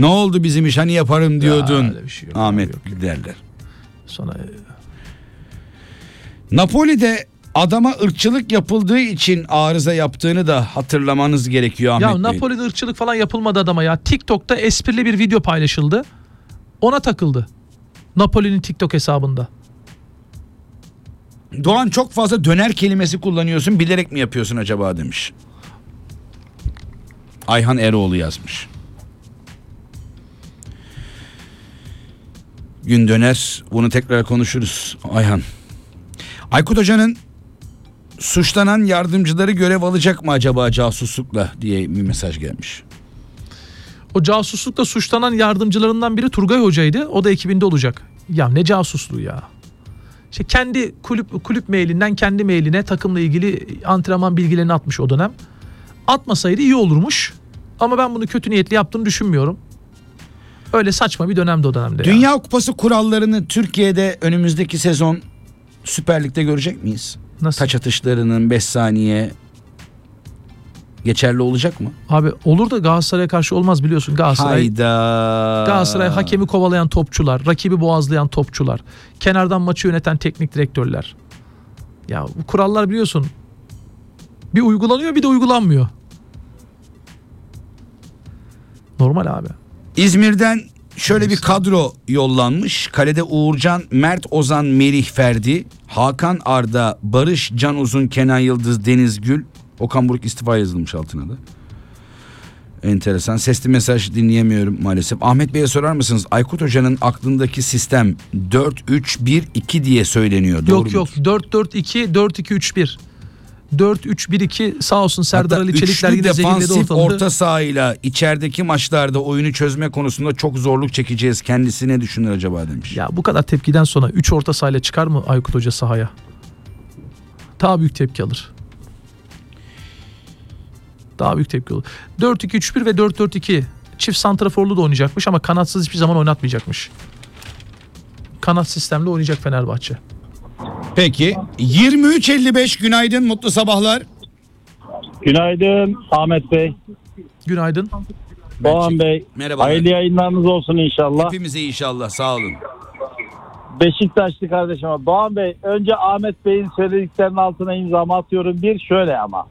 Ne oldu bizim iş, hani yaparım diyordun. Ya, şey yok, Ahmet yok. derler. Sonra Napoli'de adama ırkçılık yapıldığı için arıza yaptığını da hatırlamanız gerekiyor Ahmet ya Bey. Napoli'de ırkçılık falan yapılmadı adama ya. TikTok'ta esprili bir video paylaşıldı. Ona takıldı. Napoli'nin TikTok hesabında. Doğan, çok fazla döner kelimesi kullanıyorsun, bilerek mi yapıyorsun acaba demiş. Ayhan Eroğlu yazmış. Gün döner, bunu tekrar konuşuruz Ayhan. Aykut Hoca'nın suçlanan yardımcıları görev alacak mı acaba casuslukla diye bir mesaj gelmiş. O casuslukla suçlanan yardımcılarından biri Turgay Hoca'ydı. O da ekibinde olacak. Ya ne casusluğu ya. İşte kendi kulüp mailinden kendi mailine takımla ilgili antrenman bilgilerini atmış o dönem. Atmasaydı iyi olurmuş. Ama ben bunu kötü niyetli yaptığını düşünmüyorum. Öyle saçma bir dönemdi o dönemde. Dünya Kupası kurallarını Türkiye'de önümüzdeki sezon Süper Lig'de görecek miyiz? Nasıl? Taç atışlarının 5 saniye geçerli olacak mı? Abi olur da Galatasaray'a karşı olmaz biliyorsun. Galatasaray hakemi kovalayan topçular, rakibi boğazlayan topçular, kenardan maçı yöneten teknik direktörler. Ya bu kurallar biliyorsun bir uygulanıyor bir de uygulanmıyor. Normal abi. İzmir'den şöyle bir kadro yollanmış. Kalede Uğurcan, Mert Ozan, Merih Ferdi, Hakan Arda, Barış Can Uzun, Kenan Yıldız, Deniz Gül, Okan Buruk istifa yazılmış altına da. Enteresan. Sesli mesaj dinleyemiyorum maalesef. Ahmet Bey'e sorar mısınız? Aykut Hoca'nın aklındaki sistem 4-3-1-2 diye söyleniyor. Doğru yok 4-4-2 4-2-3-1. 4-3-1-2 sağ olsun Serdar Ali Çelikler yine zehirledi defansif ortalığı. orta sahayla içerideki maçlarda oyunu çözme konusunda çok zorluk çekeceğiz. Kendisi ne düşünür acaba demiş. Ya bu kadar tepkiden sonra 3 orta sahayla çıkar mı Aykut Hoca sahaya? Daha büyük tepki alır. Daha büyük tepki olur. 4-2-3-1 ve 4-4-2 çift santraforlu da oynayacakmış ama kanatsız hiçbir zaman oynatmayacakmış. Kanat sistemle oynayacak Fenerbahçe. Peki 23.55 günaydın, mutlu sabahlar. Günaydın Ahmet Bey, Günaydın. Doğan Bey. Merhaba. Hayırlı yayınlarınız olsun inşallah. Hepimize inşallah, sağ olun. Beşiktaşlı kardeşim. Doğan Bey, önce Ahmet Bey'in söylediklerinin altına imzamı atıyorum. Bir şöyle ama.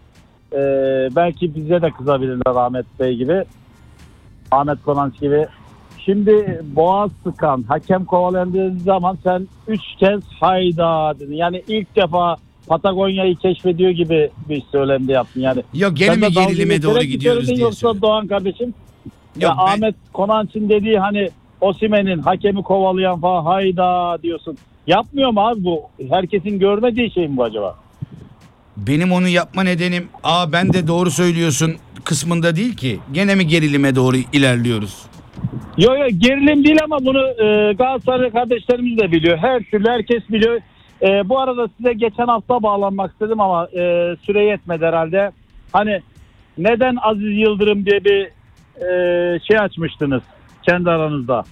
Belki bize de kızabilirler Ahmet Bey gibi. Ahmet Konanç gibi. Şimdi boğaz sıkan, hakem kovalayan zaman sen 3 kez hayda dedin. Yani ilk defa Patagonya'yı keşfediyor gibi bir söylemde yaptın yani. Yok, gene mi gerilime doğru gidiyoruz diye yoksa söyledim. Doğan kardeşim. Yok, Ya ben... Ahmet Konanç'ın dediği hani Osimhen'in hakemi kovalayan falan hayda diyorsun. Yapmıyor mu abi bu? Herkesin görmediği şey mi bu acaba? Benim onu yapma nedenim ben de doğru söylüyorsun kısmında değil ki. Gene mi gerilime doğru ilerliyoruz? Yok gerilim değil ama bunu Galatasaray kardeşlerimiz de biliyor. Her türlü herkes biliyor. Bu arada size geçen hafta bağlanmak istedim ama süre yetmedi herhalde. Hani neden Aziz Yıldırım diye bir şey açmıştınız kendi aranızda.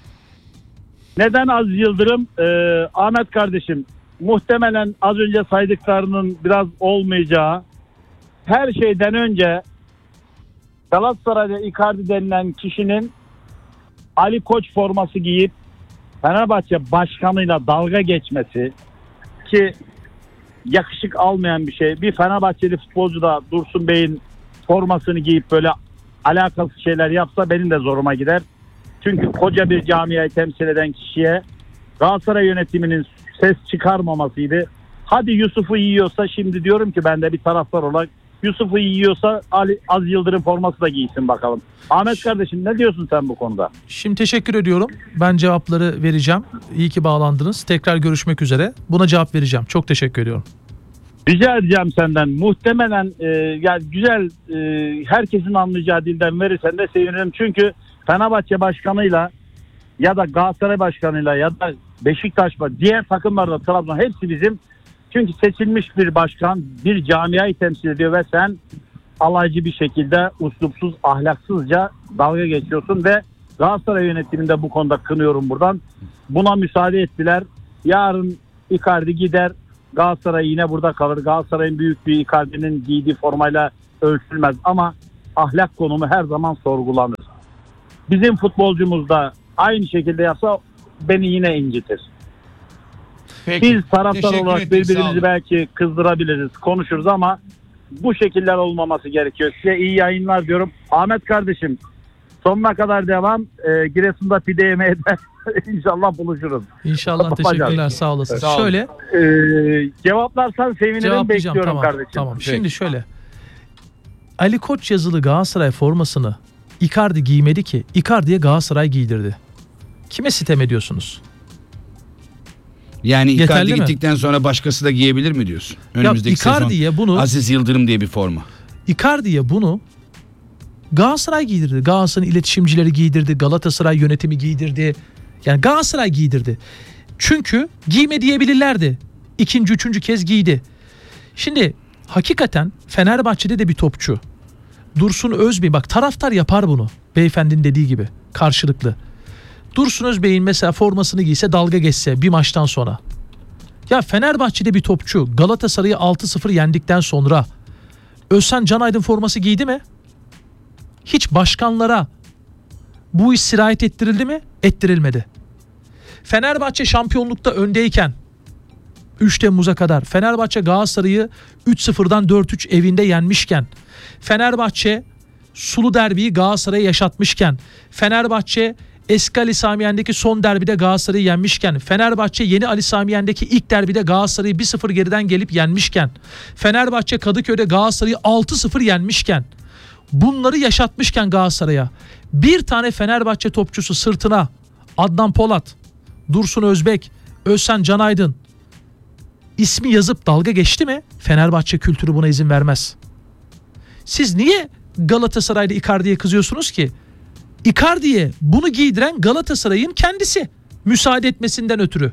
Neden Aziz Yıldırım? Ahmet kardeşim, muhtemelen az önce saydıklarının biraz olmayacağı, her şeyden önce Galatasaray'da Icardi denilen kişinin Ali Koç forması giyip Fenerbahçe başkanıyla dalga geçmesi, ki yakışık almayan bir şey. Bir Fenerbahçeli futbolcu da Dursun Bey'in formasını giyip böyle alakasız şeyler yapsa benim de zoruma gider. Çünkü koca bir camiayı temsil eden kişiye Galatasaray yönetiminin ses çıkarmamasıydı. Hadi Yusuf'u yiyorsa, şimdi diyorum ki ben de bir taraftar olarak, Yusuf'u yiyorsa Aziz Yıldırım forması da giysin bakalım. Ahmet kardeşim, ne diyorsun sen bu konuda? Şimdi teşekkür ediyorum. Ben cevapları vereceğim. İyi ki bağlandınız. Tekrar görüşmek üzere. Buna cevap vereceğim. Çok teşekkür ediyorum. Rica edeceğim senden. Muhtemelen yani güzel, herkesin anlayacağı dilden verirsen de sevinirim. Çünkü Fenerbahçe başkanıyla ya da Galatasaray başkanıyla ya da Beşiktaş, diğer takımlarda, Trabzon, hepsi bizim. Çünkü seçilmiş bir başkan bir camiayı temsil ediyor ve sen alaycı bir şekilde, uslupsuz, ahlaksızca dalga geçiyorsun ve Galatasaray yönetiminde bu konuda kınıyorum buradan. Buna müsaade ettiler. Yarın Icardi gider, Galatasaray yine burada kalır. Galatasaray'ın büyüklüğü Icardi'nin giydiği formayla ölçülmez ama ahlak konumu her zaman sorgulanır. bizim futbolcumuz da aynı şekilde yapsa beni yine incitir. Peki. Biz taraftar Teşekkür olarak ettim, sağ birbirimizi olun. belki kızdırabiliriz, konuşuruz ama bu şekiller olmaması gerekiyor. Size iyi yayınlar diyorum. Ahmet kardeşim, sonuna kadar devam. Giresun'da pide yemeye de inşallah buluşuruz. İnşallah, teşekkürler, sağ olasın. Sağ olun. Şöyle Cevaplarsan sevinirim, cevaplayacağım, bekliyorum tamam. kardeşim. Tamam. Peki. Şimdi şöyle. Ali Koç yazılı Galatasaray formasını Icardi giymedi ki. Icardi'ye Galatasaray giydirdi. Kime sitem ediyorsunuz? Yani Yeterli Icardi mi? gittikten sonra başkası da giyebilir mi diyorsun? Önümüzdeki Icardi'ye sezon bunu Aziz Yıldırım diye bir forma. Icardi'ye bunu Galatasaray giydirdi. Galatasaray'ın iletişimcileri giydirdi. Galatasaray yönetimi giydirdi. Yani Galatasaray giydirdi. Çünkü giyme diyebilirlerdi. İkinci, üçüncü kez giydi. Şimdi hakikaten Fenerbahçe'de de bir topçu. Dursun Özbey, bak taraftar yapar bunu. Beyefendinin dediği gibi karşılıklı. Dursun Özbey'in mesela formasını giyse, dalga geçse bir maçtan sonra. Ya Fenerbahçe'de bir topçu Galatasaray'ı 6-0 yendikten sonra Özcan Canaydın forması giydi mi? Hiç başkanlara bu iş sirayet ettirildi mi? Ettirilmedi. Fenerbahçe şampiyonlukta öndeyken 3 Temmuz'a kadar Fenerbahçe Galatasaray'ı 3-0'dan 4-3 evinde yenmişken, Fenerbahçe sulu derbiyi Galatasaray'a yaşatmışken, Fenerbahçe eski Ali Samiyen'deki son derbide Galatasaray'ı yenmişken, Fenerbahçe yeni Ali Samiyen'deki ilk derbide Galatasaray'ı 1-0 geriden gelip yenmişken, Fenerbahçe Kadıköy'de Galatasaray'ı 6-0 yenmişken, bunları yaşatmışken Galatasaray'a bir tane Fenerbahçe topçusu sırtına Adnan Polat, Dursun Özbek, Özcan Canaydın ismi yazıp dalga geçti mi? Fenerbahçe kültürü buna izin vermez. Siz niye Galatasaray'da Icardi'ye kızıyorsunuz ki? Icardi'ye bunu giydiren Galatasaray'ın kendisi. Müsaade etmesinden ötürü.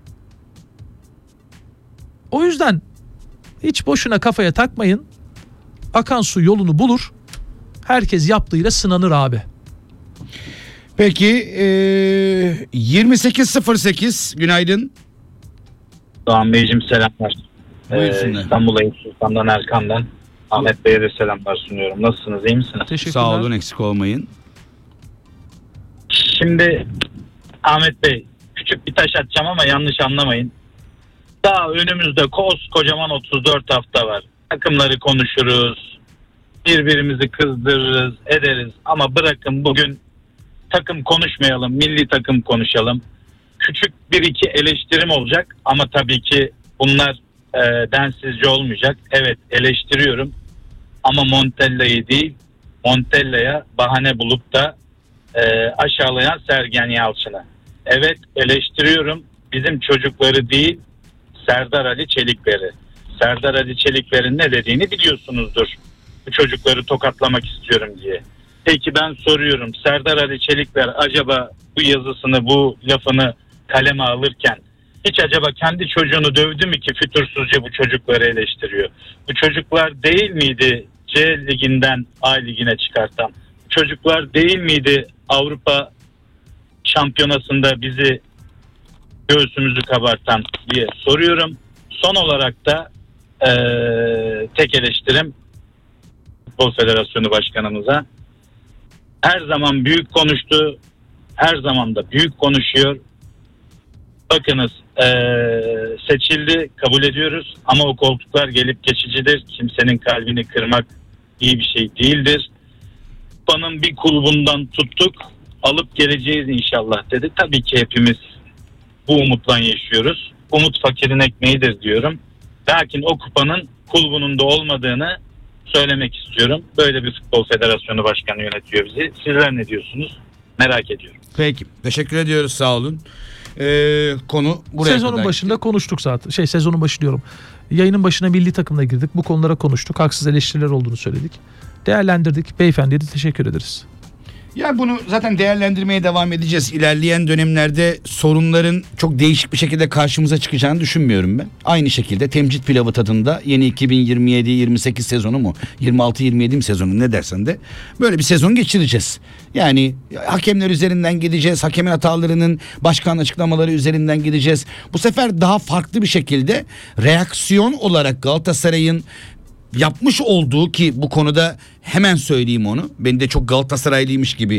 O yüzden hiç boşuna kafaya takmayın. Akan su yolunu bulur. Herkes yaptığıyla sınanır abi. Peki 28.08 günaydın. Doğan Beyciğim selamlar. Buyursunlar. İstanbul Eyüp Sultan'dan Erkan'dan. Ahmet Bey'e de selamlar sunuyorum. Nasılsınız, iyi misiniz? Teşekkürler. Sağ olun, eksik olmayın. Şimdi Ahmet Bey, küçük bir taş atacağım ama yanlış anlamayın. Daha önümüzde koskocaman 34 hafta var. Takımları konuşuruz, birbirimizi kızdırırız, ederiz. Ama bırakın bugün takım konuşmayalım, milli takım konuşalım. Küçük bir iki eleştirim olacak ama tabii ki bunlar densizce olmayacak. Evet, eleştiriyorum ama Montella'yı değil, Montella'ya bahane bulup da aşağılayan Sergen Yalçın'ı. Evet, eleştiriyorum, bizim çocukları değil, Serdar Ali Çelikler'i. Serdar Ali Çelikler'in ne dediğini biliyorsunuzdur. Bu çocukları tokatlamak istiyorum diye. Peki ben soruyorum, Serdar Ali Çelikler acaba bu yazısını, bu lafını kaleme alırken hiç acaba kendi çocuğunu dövdü mü ki fütursuzca bu çocukları eleştiriyor? Bu çocuklar değil miydi C liginden A ligine çıkartan? Çocuklar değil miydi Avrupa şampiyonasında bizi göğsümüzü kabartan diye soruyorum. Son olarak da tek eleştirim Futbol Federasyonu Başkanımıza. Her zaman büyük konuştu, her zaman da büyük konuşuyor. Bakınız, seçildi, kabul ediyoruz ama o koltuklar gelip geçicidir. Kimsenin kalbini kırmak iyi bir şey değildir. Kupanın bir kulbundan tuttuk, alıp geleceğiz inşallah dedi. Tabii ki hepimiz bu umutla yaşıyoruz. Umut fakirin ekmeğidir diyorum. Lakin o kupanın kulbunun da olmadığını söylemek istiyorum. Böyle bir Futbol Federasyonu Başkanı yönetiyor bizi. Sizler ne diyorsunuz? Merak ediyorum. Peki, teşekkür ediyoruz, sağ olun. Konu buraya Sezonun kadar başında gitti. konuştuk zaten. Sezonun başı diyorum. Yayının başına milli takımla girdik. Bu konulara konuştuk. Haksız eleştiriler olduğunu söyledik. Değerlendirdik. Beyefendiye de teşekkür ederiz. Ya bunu zaten değerlendirmeye devam edeceğiz. İlerleyen dönemlerde sorunların çok değişik bir şekilde karşımıza çıkacağını düşünmüyorum ben. Aynı şekilde temcit pilavı tadında yeni 2027-28 sezonu mu? 26-27 mi sezonu, ne dersen de böyle bir sezon geçireceğiz. Yani hakemler üzerinden gideceğiz. Hakemin hatalarının başkan açıklamaları üzerinden gideceğiz. Bu sefer daha farklı bir şekilde reaksiyon olarak Galatasaray'ın yapmış olduğu, ki bu konuda hemen söyleyeyim onu. Beni de çok Galatasaraylıymış gibi